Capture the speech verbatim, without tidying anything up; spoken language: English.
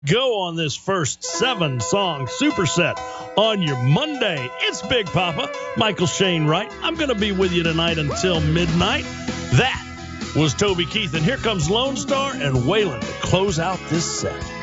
go on this first seven-song superset on your Monday. It's Big Papa, Michael Shane Wright. I'm going to be with you tonight until midnight. That was Toby Keith, and here comes Lone Star and Waylon to close out this set.